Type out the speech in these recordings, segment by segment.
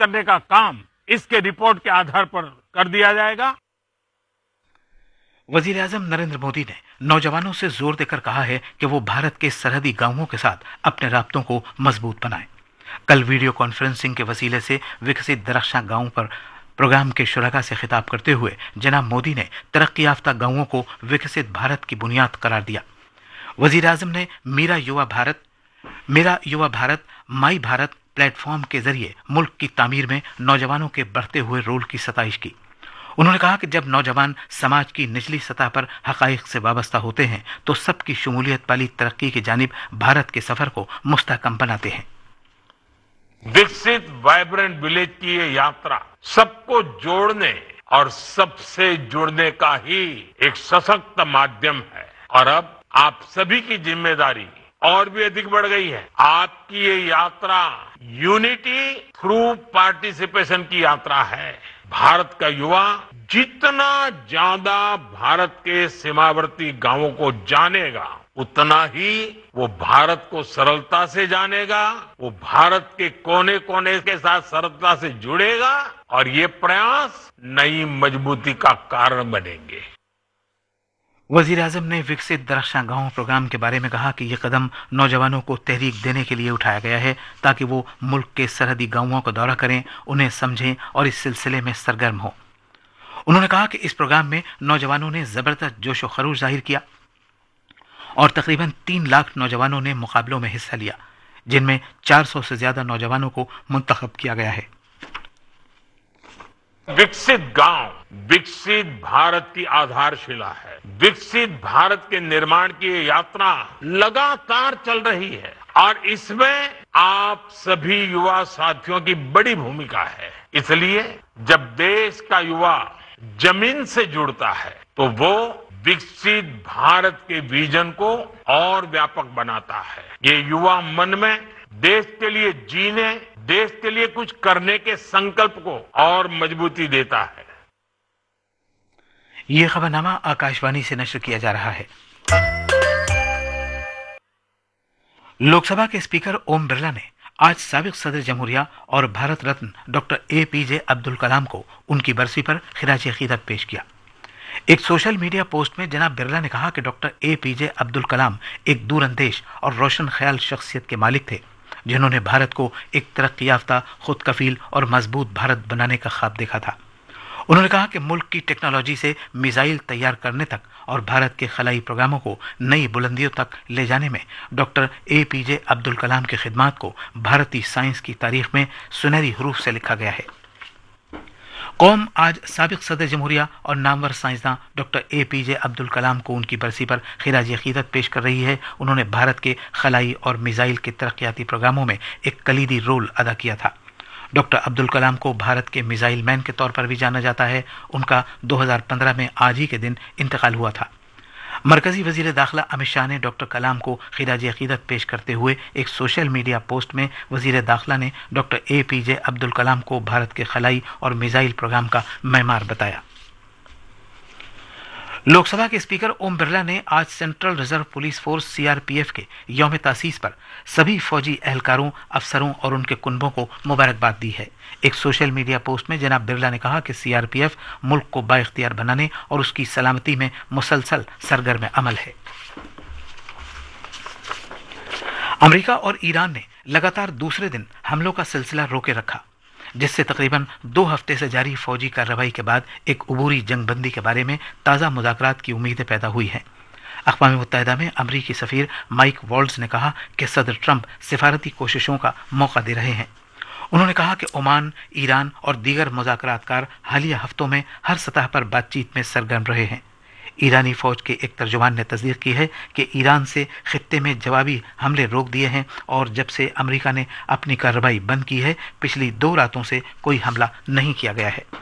करने का काम इसके रिपोर्ट के आधार पर कर दिया जाएगा। वजीर आजम नरेंद्र मोदी ने नौजवानों से जोर देकर कहा है कि वो भारत के सरहदी गांवों के साथ अपने राब्तों को मजबूत बनाएं। कल वीडियो कॉन्फ्रेंसिंग के वसीले से विकसित दरख्शां गांव पर प्रोग्राम के शुरका से खिताब करते हुए जनाब मोदी ने तरक्की याफ्ता गांवों को विकसित भारत की बुनियाद करार दिया। वजीर आजम ने मेरा युवा भारत माई भारत प्लेटफॉर्म के जरिए मुल्क की तामीर में नौजवानों के बढ़ते हुए रोल की सताइश की। उन्होंने कहा कि जब नौजवान समाज की निचली सतह पर हकाइक से वाबस्ता होते हैं तो सबकी शमूलियत वाली तरक्की की जानिब भारत के सफर को मुस्तहकम बनाते हैं। विकसित वाइब्रेंट विलेज की ये यात्रा सबको जोड़ने और सबसे जुड़ने का ही एक सशक्त माध्यम है और अब आप सभी की जिम्मेदारी और भी अधिक बढ़ गई है। आपकी ये यात्रा यूनिटी थ्रू पार्टिसिपेशन की यात्रा है। भारत का युवा जितना ज्यादा भारत के सीमावर्ती गांवों को जानेगा उतना ही वो भारत को सरलता से जानेगा, वो भारत के कोने कोने के साथ सरलता से जुड़ेगा और ये प्रयास नई मजबूती का कारण बनेंगे। वजीर आजम ने विकसित दरख्शां गांव प्रोग्राम के बारे में कहा कि यह कदम नौजवानों को तहरीक देने के लिए उठाया गया है ताकि वो मुल्क के सरहदी गांवों का दौरा करें, उन्हें समझें और इस सिलसिले में सरगर्म हों। उन्होंने कहा कि इस प्रोग्राम में नौजवानों ने जबरदस्त जोश व खरूश जाहिर किया और तकरीबन 3 लाख नौजवानों ने मुकाबलों में हिस्सा लिया, जिनमें 400 से ज्यादा नौजवानों को मुंतखब किया गया है। विकसित गांव विकसित भारत की आधारशिला है। विकसित भारत के निर्माण की ये यात्रा लगातार चल रही है और इसमें आप सभी युवा साथियों की बड़ी भूमिका है। इसलिए जब देश का युवा जमीन से जुड़ता है तो वो विकसित भारत के विजन को और व्यापक बनाता है। ये युवा मन में देश के लिए जीने, देश के लिए कुछ करने के संकल्प को और मजबूती देता है। यह खबरनामा आकाशवाणी से नश्र किया जा रहा है। लोकसभा के स्पीकर ओम बिरला ने आज साबिक सदर जमहूरिया और भारत रत्न डॉक्टर APJ अब्दुल कलाम को उनकी बरसी पर खिराज अकीदत पेश किया। एक सोशल मीडिया पोस्ट में जनाब बिरला ने कहा कि डॉक्टर APJ अब्दुल कलाम एक दूरअंदेश और रोशन ख्याल शख्सियत के मालिक थे, जिन्होंने भारत को एक तरक्की याफ्ता, खुद कफील और मजबूत भारत बनाने का ख्वाब देखा था। उन्होंने कहा कि मुल्क की टेक्नोलॉजी से मिसाइल तैयार करने तक और भारत के खलाई प्रोग्रामों को नई बुलंदियों तक ले जाने में डॉक्टर APJ अब्दुल कलाम की खिदमात को भारतीय साइंस की तारीख में सुनहरी हरूफ से लिखा गया है। कौम आज साबिक सदर जमहूरिया और नामवर साइंसदान डॉक्टर APJ अब्दुल कलाम को उनकी बरसी पर खिराज अकीदत पेश कर रही है। उन्होंने भारत के खलाई और मिसाइल के तरक्याती प्रोग्रामों में एक कलीदी रोल अदा किया था। डॉक्टर अब्दुल कलाम को भारत के मिसाइल मैन के तौर पर भी जाना जाता है। उनका 2015 में आज ही के दिन इंतकाल हुआ था। मरकजी वजीर दाखिला अमित शाह ने डॉक्टर कलाम को खिराज अकीदत पेश करते हुए एक सोशल मीडिया पोस्ट में वजीर दाखिला ने डॉक्टर APJ अब्दुल कलाम को भारत के खलाई और मिसाइल प्रोग्राम का मैमार बताया। लोकसभा के स्पीकर ओम बिरला ने आज central reserve police force CRPF के यौम तासीस पर सभी फौजी एहलकारों, अफसरों और उनके कुनबों को मुबारकबाद दी है। एक सोशल मीडिया पोस्ट में जनाब बिरला ने कहा कि CRPF मुल्क को बाइख्तियार बनाने और उसकी सलामती में मुसलसल सरगर्म अमल है। अमेरिका और ईरान ने लगातार दूसरे दिन हमलों का सिलसिला रोके रखा, जिससे तकरीबन 2 हफ्ते से जारी फौजी कार्रवाई के बाद एक उबूरी जंगबंदी के बारे में ताज़ा मुज़ाकरात की उम्मीदें पैदा हुई हैं। अक़वाम मुत्तहिदा में अमरीकी सफ़ीर माइक वॉल्ट्ज़ ने कहा कि सदर ट्रंप सिफारती कोशिशों का मौका दे रहे हैं। उन्होंने कहा कि ओमान, ईरान और दीगर मुज़ाकरातकार हालिया हफ्तों में हर सतह पर बातचीत में सरगर्म रहे हैं। ईरानी फौज के एक तर्जुमान ने तस्दीक की है कि ईरान से खित्ते में जवाबी हमले रोक दिए हैं और जब से अमेरिका ने अपनी कार्रवाई बंद की है, पिछली 2 रातों से कोई हमला नहीं किया गया है।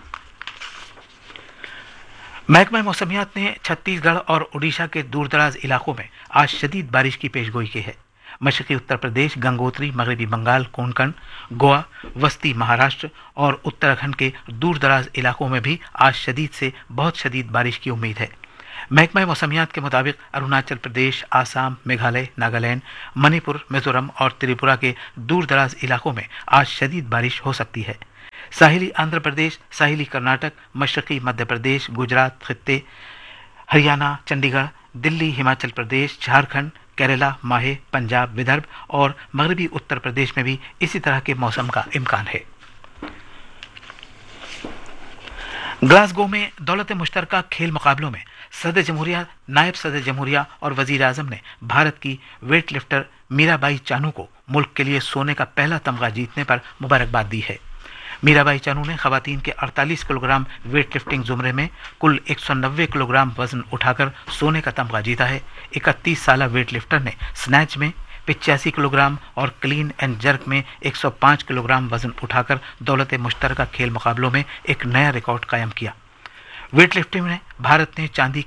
महकमा मौसमियात ने छत्तीसगढ़ और उड़ीसा के दूरदराज इलाकों में आज शदीद बारिश की पेशगोई की है। मशरकी उत्तर प्रदेश, गंगोत्री, मगरबी बंगाल, कोंकण, गोवा, वस्ती महाराष्ट्र और उत्तराखंड के दूरदराज इलाकों में भी आज शदीद से बहुत शदीद बारिश की उम्मीद है। महकमा मौसमियात के मुताबिक अरुणाचल प्रदेश, आसाम, मेघालय, नागालैंड, मणिपुर, मिजोरम और त्रिपुरा के दूरदराज इलाकों में आज शदीद बारिश हो सकती है। साहिली आंध्र प्रदेश, साहिली कर्नाटक, मशरकी मध्य प्रदेश, गुजरात खित्ते, हरियाणा, चंडीगढ़, दिल्ली, हिमाचल प्रदेश, झारखंड, केरला, माहे, पंजाब, विदर्भ और मगरबी उत्तर प्रदेश में भी इसी तरह के मौसम का इम्कान है। ग्लासगो में दौलत मुश्तरका खेल मुकाबलों में सदर जमहूरिया, नायब सदर जमहूरिया और वजीर आजम ने भारत की वेट लिफ्टर मीराबाई चानू को मुल्क के लिए सोने का पहला तमगा जीतने पर मुबारकबाद दी है। मीराबाई चानू ने खवातीन के 48 किलोग्राम वेट लिफ्टिंग जुमरे में कुल 190 किलोग्राम वजन उठाकर सोने का तमगा जीता है। 31 साल वेट लिफ्टर ने स्नैच में 85 किलोग्राम और क्लीन एंड जर्क में 105 किलोग्राम वजन उठाकर दौलत मुश्तरका खेल मुकाबलों में एक नया रिकॉर्ड कायम किया। वेट लिफ्टिंग में भारत ने चांदी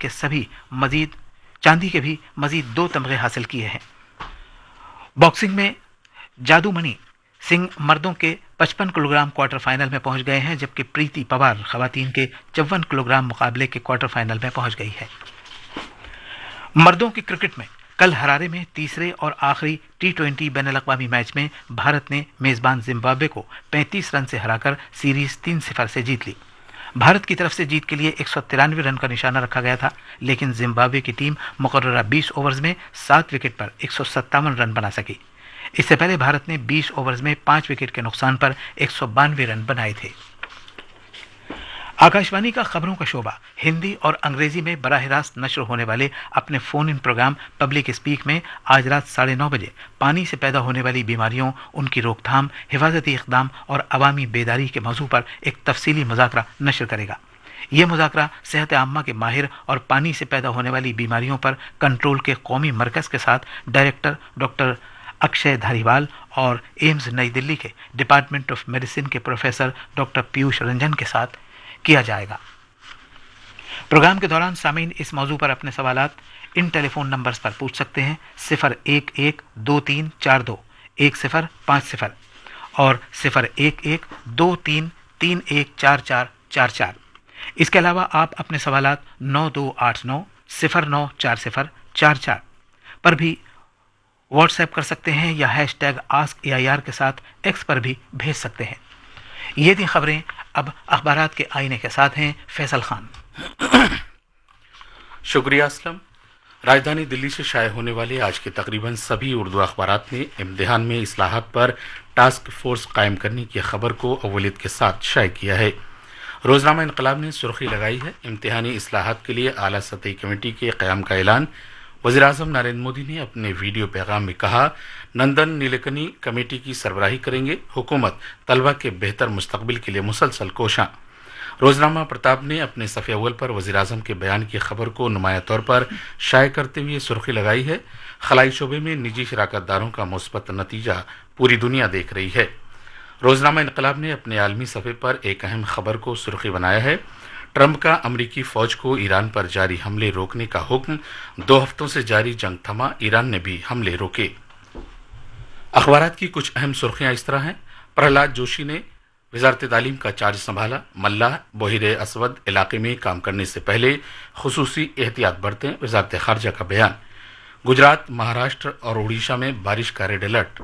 के भी मजीद 2 तमगे हासिल किए हैं। बॉक्सिंग में जादूमणि सिंह मर्दों के 55 किलोग्राम क्वार्टर फाइनल में पहुंच गए हैं, जबकि प्रीति पवार खवातीन के 54 किलोग्राम मुकाबले के क्वार्टर फाइनल में पहुंच गई है। मर्दों की क्रिकेट में कल हरारे में तीसरे और आखिरी T20 बैनुल-अक़वामी मैच में भारत ने मेजबान जिम्बाब्वे को 35 रन से हराकर सीरीज 3-0 से जीत ली। भारत की तरफ से जीत के लिए 193 रन का निशाना रखा गया था, लेकिन जिम्बाब्वे की टीम मुकर्ररा 20 ओवर्स में 7 विकेट पर 157 रन बना सकी। इससे पहले भारत ने 20 ओवर्स में 5 विकेट के नुकसान पर 192 रन बनाए थे। आकाशवाणी का खबरों का शोबा हिंदी और अंग्रेजी में बराह रास्त नश्र होने वाले अपने phone in programme public speak में आज रात 9:30 बजे पानी से पैदा होने वाली बीमारियों, उनकी रोकथाम, हिफाजती इक़दाम और अवामी बेदारी के मौजू पर एक तफसीली मुज़ाकरा नश्र करेगा। यह मुज़ाकरा सेहत आम्मा के माहिर और पानी से पैदा होने वाली बीमारियों पर कंट्रोल के कौमी मरकज़ के साथ डायरेक्टर डॉक्टर अक्षय धारीवाल और एम्स नई दिल्ली के डिपार्टमेंट ऑफ मेडिसिन के प्रोफेसर डॉक्टर पीयूष रंजन के साथ किया जाएगा। प्रोग्राम के दौरान सामीन इस मौजू पर अपने सवालात इन टेलीफोन नंबर्स पर पूछ सकते हैं 011-2342-1050 और 011-23314444। इसके अलावा आप अपने सवालात 9289-094044 पर भी व्हाट्सएप कर सकते हैं या #AskAIR के साथ एक्स पर भी भेज सकते हैं। ये थी खबरें। अब अखबारात के आईने के साथ हैं फैसल खान। शुक्रिया असलम। राजधानी दिल्ली से शाये होने वाले आज के तकरीबन सभी उर्दू अखबारात ने इम्तिहान में इस्लाहात पर टास्क फोर्स कायम करने की खबर को अव्वलियत के साथ शाये किया है। रोजनामा इनकलाब ने सुर्खी लगाई है, इम्तिहानी इस्लाहात के लिए आला सतही कमेटी के क़याम का ऐलान। वज़ीर आज़म नरेंद्र मोदी ने अपने वीडियो पैगाम में कहा, नंदन नीलेकनी कमेटी की सरबराही करेंगे, हुकूमत तलबा के बेहतर मुस्तकबिल के लिए मुसलसल कोशां। रोजनामा प्रताप ने अपने सफ़े अव्वल पर वज़ीर आज़म के बयान की खबर को नुमाया तौर पर शाये करते हुए सुर्खी लगाई है, खलाई शोबे में निजी शराकतदारों का मुस्बत नतीजा पूरी दुनिया देख रही है। रोजनामा इनकलाब ने अपने आलमी सफ़े पर एक अहम खबर को सुर्खी बनाया है, ट्रंप का अमरीकी फौज को ईरान पर जारी हमले रोकने का हुक्म, 2 हफ्तों से जारी जंग थमा, ईरान ने भी हमले रोके। अखबारात की कुछ अहम सुर्खियां इस तरह हैं। प्रहलाद जोशी ने वजारत तालीम का चार्ज संभाला, मल्लाह बहिर असवद इलाके में काम करने से पहले खुसूसी एहतियात बरतें, वजारत खारजा का बयान। गुजरात, महाराष्ट्र और उड़ीसा में बारिश का रेड अलर्ट।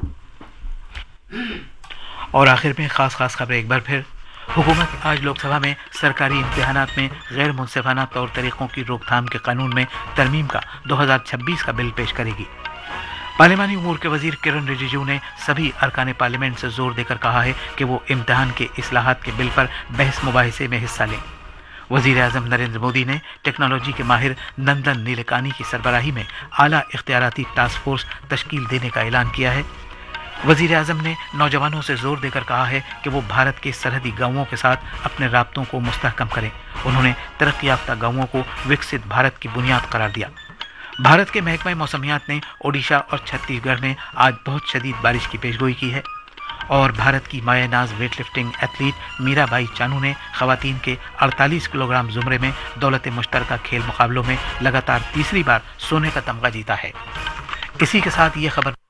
और आखिर में खास खबरें एक बार फिर। हुकूमत आज लोकसभा में सरकारी इम्तिहानात में गैर मुनसिफाना तौर तरीक़ों की रोकथाम के कानून में तरमीम का 2026 का बिल पेश करेगी। पार्लिमानी उमूर के वजीर किरण रिजिजू ने सभी अरकान पार्लियामेंट से जोर देकर कहा है कि वो इम्तिहान के इस्लाहात के बिल पर बहस मुबाहिसे में हिस्सा लें। वजीर आज़म नरेंद्र मोदी ने टेक्नोलॉजी के माहिर नंदन नीलेकानी की सरबराही में आला इख्तियाराती टास्क फोर्स तश्कील देने का ऐलान किया है। वजीर आज़म ने नौजवानों से जोर देकर कहा है कि वो भारत के सरहदी गांवों के साथ अपने राब्तों को मुस्तहकम करें। उन्होंने तरक्की याफ्ता गांवों को विकसित भारत की बुनियाद करार दिया। भारत के महकमा मौसमियात ने ओडिशा और छत्तीसगढ़ में आज बहुत शदीद बारिश की पेशगोई की है। और भारत की माए नाज weight lifting athlete Mirabai Chanu ने खवातीन के 48 किलोग्राम जुमरे में दौलत मुश्तरका खेल मुकाबलों में लगातार तीसरी बार सोने का तमगा जीता है। इसी के साथ ये खबर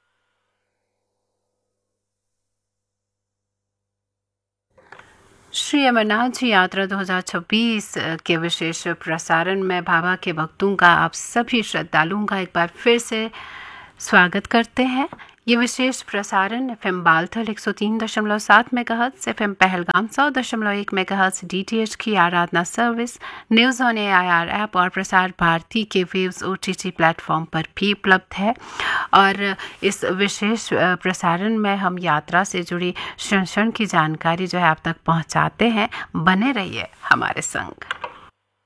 श्री अमरनाथ जी यात्रा 2026 के विशेष प्रसारण में बाबा के भक्तों का, आप सभी श्रद्धालुओं का एक बार फिर से स्वागत करते हैं। ये विशेष प्रसारण FM बालथल 103.7 megahertz, FM Pahalgam 100.1 megahertz, DTH की आराधना service, news on AIR app और प्रसार भारती के वेव्स OTT प्लेटफॉर्म पर भी उपलब्ध है। और इस विशेष प्रसारण में हम यात्रा से जुड़ी क्षण क्षण की जानकारी जो है आप तक पहुंचाते हैं। बने रहिए हमारे संग।